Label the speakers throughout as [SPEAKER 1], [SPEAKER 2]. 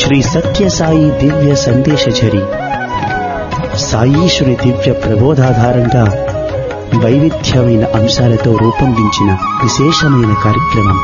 [SPEAKER 1] శ్రీ సత్యసాయి దివ్య సందేశఝరి సాయీశ్వరి దివ్య ప్రబోధాధారంగా వైవిధ్యమైన అంశాలతో రూపొందించిన విశేషమైన కార్యక్రమం.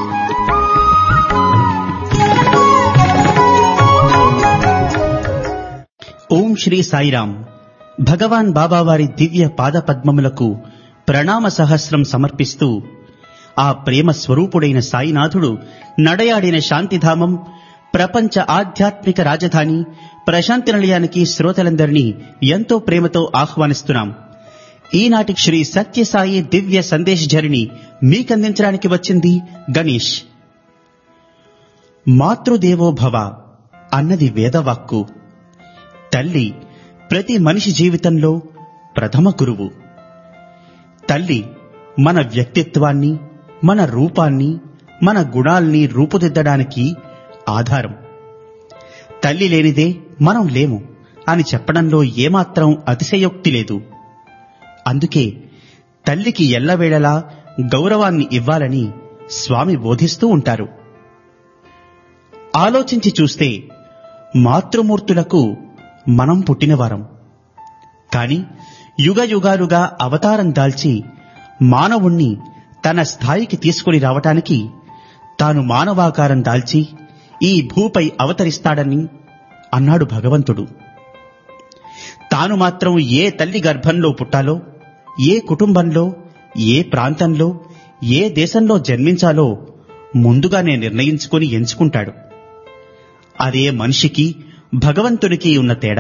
[SPEAKER 1] ఓం శ్రీ సాయిరాం. భగవాన్ బాబావారి దివ్య పాదపద్మములకు ప్రణామ సహస్రం సమర్పిస్తూ ఆ ప్రేమ స్వరూపుడైన సాయినాథుడు నడయాడిన శాంతిధామం, ప్రపంచ ఆధ్యాత్మిక రాజధాని ప్రశాంతి నిలయానికి శ్రోతలందరినీ ఎంతో ప్రేమతో ఆహ్వానిస్తున్నాం. ఈనాటి శ్రీ సత్యసాయి దివ్య సందేశఝరిని మీకందించడానికి వచ్చింది గణేష్. మాతృదేవో భవ అన్నది వేదవాక్కు. తల్లి ప్రతి మనిషి జీవితంలో ప్రథమ గురువు. తల్లి మన వ్యక్తిత్వాన్ని, మన రూపాన్ని, మన గుణాల్ని రూపుదిద్దడానికి ఆధారం. తల్లి లేనిదే మనం లేము అని చెప్పడంలో ఏమాత్రం అతిశయోక్తి లేదు. అందుకే తల్లికి ఎల్లవేళలా గౌరవాన్ని ఇవ్వాలని స్వామి బోధిస్తూ ఉంటారు. ఆలోచించి చూస్తే మాతృమూర్తులకు మనం పుట్టినవారం. కాని యుగయుగాలుగా అవతారం దాల్చి మానవుణ్ణి తన స్థాయికి తీసుకుని రావటానికి తాను మానవాకారం దాల్చి ఈ భూపై అవతరిస్తాడని అన్నాడు భగవంతుడు. తాను మాత్రం ఏ తల్లి గర్భంలో పుట్టాలో, ఏ కుటుంబంలో, ఏ ప్రాంతంలో, ఏ దేశంలో జన్మించాలో ముందుగానే నిర్ణయించుకుని ఎంచుకుంటాడు. అదే మనిషికి భగవంతునికి ఉన్న తేడా.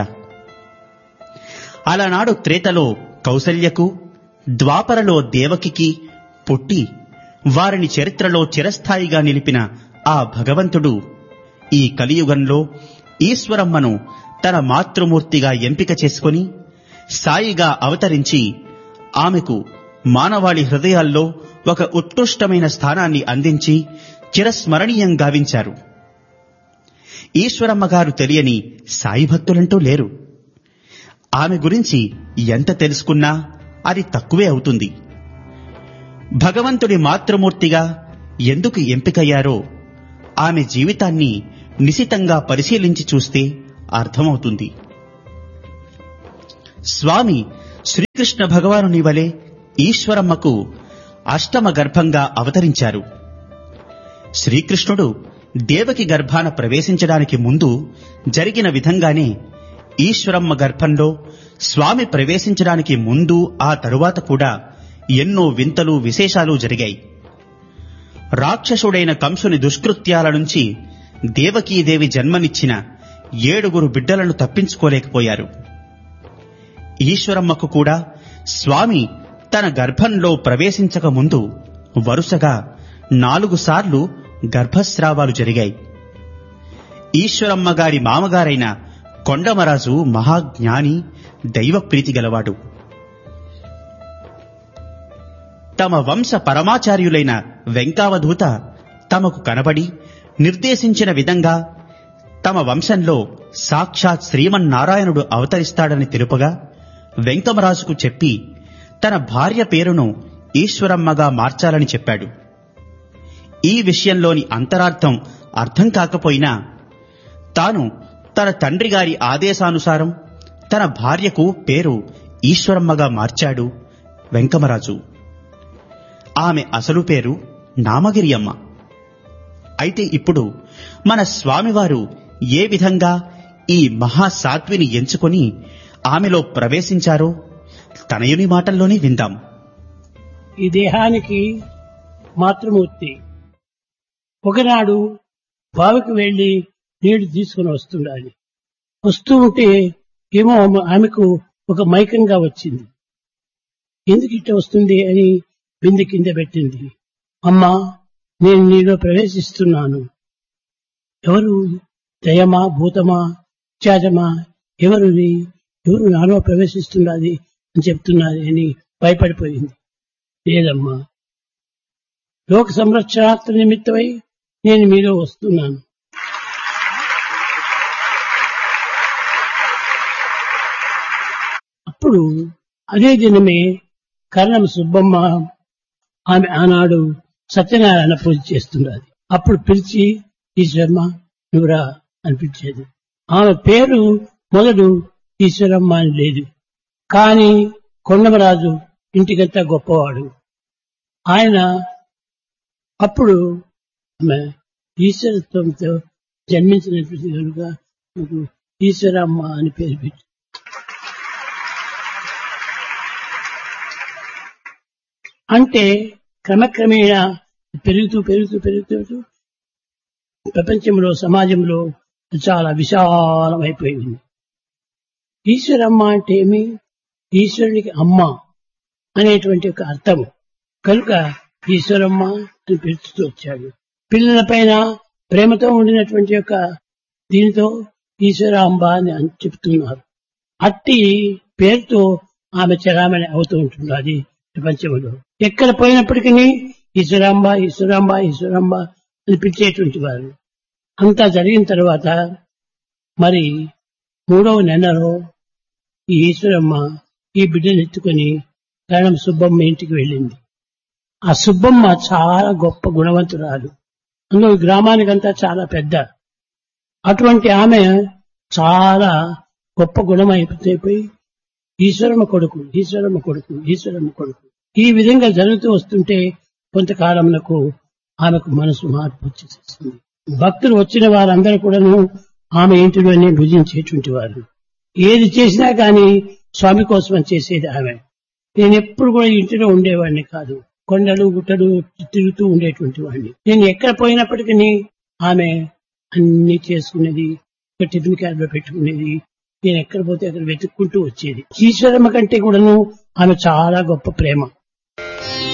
[SPEAKER 1] అలనాడు త్రేతలో కౌసల్యకు, ద్వాపరలో దేవకికి పుట్టి వారిని చరిత్రలో చిరస్థాయిగా నిలిపిన ఆ భగవంతుడు ఈ కలియుగంలో ఈశ్వరమ్మను తన మాతృమూర్తిగా ఎంపిక చేసుకుని సాయిగా అవతరించి ఆమెకు మానవాళి హృదయాల్లో ఒక ఉత్కృష్టమైన స్థానాన్ని అందించి చిరస్మరణీయం గావించారు. ఈశ్వరమ్మగారు తెలియని సాయి భక్తులంటూ లేరు. ఆమె గురించి ఎంత తెలుసుకున్నా అది తక్కువే అవుతుంది. భగవంతుడి మాతృమూర్తిగా ఎందుకు ఎంపికయ్యారో ఆమె జీవితాన్ని నిశితంగా పరిశీలించి చూస్తే అర్థమవుతుంది. స్వామి శ్రీకృష్ణ భగవానుని వలె ఈశ్వరమ్మకు అష్టమ గర్భంగా అవతరించారు. శ్రీకృష్ణుడు దేవకి గర్భాన ప్రవేశించడానికి ముందు జరిగిన విధంగానే ఈశ్వరమ్మ గర్భంలో స్వామి ప్రవేశించడానికి ముందు ఆ తరువాత కూడా ఎన్నో వింతలు విశేషాలు జరిగాయి. రాక్షసుడైన కంసుని దుష్కృత్యాల నుంచి దేవకీదేవి జన్మనిచ్చిన 7 బిడ్డలను తప్పించుకోలేకపోయారు. ఈశ్వరమ్మకు కూడా స్వామి తన గర్భంలో ప్రవేశించక ముందు వరుసగా 4 సార్లు గర్భస్రావాలు జరిగాయి. ఈశ్వరమ్మ గారి మామగారైన కొండమరాజు మహాజ్ఞాని, దైవ ప్రీతి గలవాడు. తమ వంశ పరమాచార్యులైన వెంకావధూత తమకు కనబడి నిర్దేశించిన విధంగా తమ వంశంలో సాక్షాత్ శ్రీమన్నారాయణుడు అవతరిస్తాడని తెలుపగా వెంకమరాజుకు చెప్పి తన భార్య పేరును ఈశ్వరమ్మగా మార్చాలని చెప్పాడు. ఈ విషయంలోని అంతరార్థం అర్థం కాకపోయినా తాను తన తండ్రి గారి ఆదేశానుసారం తన భార్యకు పేరు ఈశ్వరమ్మగా మార్చాడు వెంకమరాజు. ఆమె అసలు పేరు నామగిరి అమ్మ. అయితే ఇప్పుడు మన స్వామివారు ఏ విధంగా ఈ మహాసాత్విని ఎంచుకొని ఆమెలో ప్రవేశించారో తనయుని మాటల్లోనే విందాం.
[SPEAKER 2] ఈ దేహానికి మాతృమూర్తి. ఒకనాడు బావికి వెళ్లి నీళ్లు తీసుకుని వస్తుండాలి. వస్తూ ఉంటే ఏమో ఆమెకు ఒక మైకంగా వచ్చింది. ఎందుకు ఇట్లా వస్తుంది అని బిందె కింద పెట్టింది. అమ్మా, నేను నీలో ప్రవేశిస్తున్నాను. ఎవరు? దయమా, భూతమా, త్యాజమా? ఎవరు నాలో ప్రవేశిస్తున్నది అని చెప్తున్నది అని భయపడిపోయింది. లేదమ్మా, లోక సంరక్షణార్థ నిమిత్తమై నేను మీలో వస్తున్నాను. అప్పుడు అదే దినమే కర్ణం సుబ్బమ్మ ఆమె ఆనాడు సత్యనారాయణ పూజ చేస్తున్నది. అప్పుడు పిలిచి, ఈశ్వరమ్మ నువ్వురా అనిపించేది. ఆమె పేరు మొదలు ఈశ్వరమ్మ అని లేదు. కానీ కొండమరాజు ఇంటికంతా గొప్పవాడు. ఆయన అప్పుడు ఆమె ఈశ్వరత్వంతో జన్మించినటువంటి కనుక నాకు ఈశ్వరమ్మ అని పేరు పెట్టారు. అంటే క్రమక్రమేణా పెరుగుతూ పెరుగుతూ పెరుగుతూ ప్రపంచంలో సమాజంలో చాలా విశాలమైపోయింది. ఈశ్వరమ్మ అంటే ఏమి? ఈశ్వరునికి అమ్మ అనేటువంటి ఒక అర్థం కనుక ఈశ్వరమ్మ అని పిలుస్తూ వచ్చాడు. పిల్లల పైన ప్రేమతో ఉండినటువంటి యొక్క దీనితో ఈశ్వరాంబ అని చెప్తున్నారు. అట్టి పేరుతో ఆమె చలామణి అవుతూ ఉంటున్నది ప్రపంచంలో. ఎక్కడ పోయినప్పటికీ ఈశ్వరాంబ ఈశ్వరాంబ ఈశ్వరాంబ అని పిలిచేటువంటి వారు. అంతా జరిగిన తర్వాత మరి 3వ నెలలో ఈ ఈశ్వరమ్మ ఈ బిడ్డను ఎత్తుకొని కరణం సుబ్బమ్మ ఇంటికి వెళ్ళింది. ఆ సుబ్బమ్మ చాలా గొప్ప గుణవంతురాలు. అందులో గ్రామానికంతా చాలా పెద్ద. అటువంటి ఆమె చాలా గొప్ప గుణం అయిపోయి ఈశ్వరమ్మ కొడుకు ఈశ్వరమ్మ కొడుకు ఈశ్వరమ్మ కొడుకు ఈ విధంగా జరుగుతూ వస్తుంటే కొంతకాలంలో ఆమెకు మనసు మార్పు వచ్చేస్తుంది. భక్తులు వచ్చిన వారందరూ కూడాను ఆమె ఇంటిలోనే భుజించేటువంటి వారు. ఏది చేసినా కానీ స్వామి కోసం చేసేది ఆమె. నేను ఎప్పుడు కూడా ఇంటిలో ఉండేవాడిని కాదు. కొండలు గుట్టలు తిరుగుతూ ఉండేటువంటి వాడిని. నేను ఎక్కడ పోయినప్పటికీ ఆమె అన్ని చేసుకునేది. ఒక టిఫిన్ క్యాబ్లో పెట్టుకునేది. నేను ఎక్కడ పోతే అక్కడ వెతుక్కుంటూ వచ్చేది. ఈశ్వరమ్మ కంటే కూడాను ఆమె చాలా గొప్ప ప్రేమ.